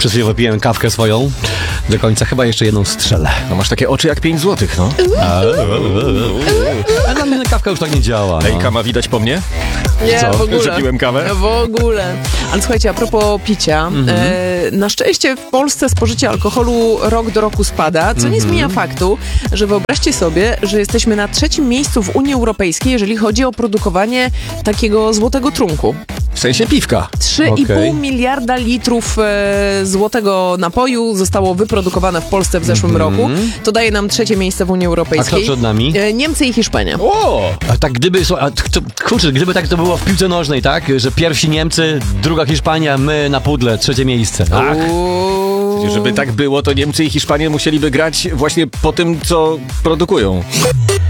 Przed chwilą wypiłem kawkę swoją. Do końca chyba jeszcze jedną strzelę. No masz takie oczy jak 5 złotych, no. A dla mnie kawka już tak nie działa. Ej, kama widać po mnie? Nie, Co? w ogóle. Że piłem kawę? W ogóle. Ale słuchajcie, a propos picia, na szczęście w Polsce spożycie alkoholu rok do roku spada, co nie zmienia faktu, że wyobraźcie sobie, że jesteśmy na 3. miejscu w Unii Europejskiej, jeżeli chodzi o produkowanie takiego złotego trunku. W sensie piwka. 3,5 Okej. miliarda litrów złotego napoju zostało wyprodukowane w Polsce w zeszłym roku. To daje nam 3. miejsce w Unii A Europejskiej. kto przed nami? Niemcy i Hiszpania. O! A tak gdyby, kurczę, gdyby tak to było w piłce nożnej, tak? Że pierwsi Niemcy, druga Hiszpania, my na pudle, 3. miejsce. Tak. Żeby tak było, to Niemcy i Hiszpanie musieliby grać właśnie po tym, co produkują.